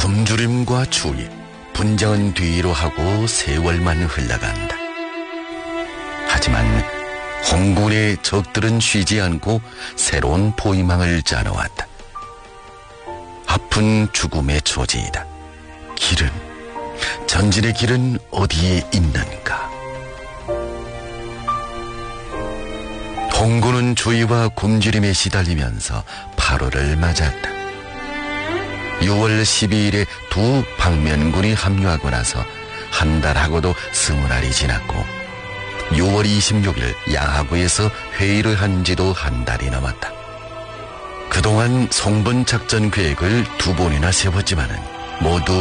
굶주림과 추위, 분쟁은 뒤로 하고 세월만 흘러간다. 하지만 홍군의 적들은 쉬지 않고 새로운 포위망을 짜놓았다. 아픈 죽음의 초지이다. 전진의 길은 어디에 있는가? 홍군은 추위와 굶주림에 시달리면서 8월을 맞았다. 6월 12일에 두 방면군이 합류하고 나서 한 달하고도 20날이 지났고 6월 26일 양하구에서 회의를 한 지도 한 달이 넘었다. 그동안 송번 작전 계획을 2번이나 세웠지만은 모두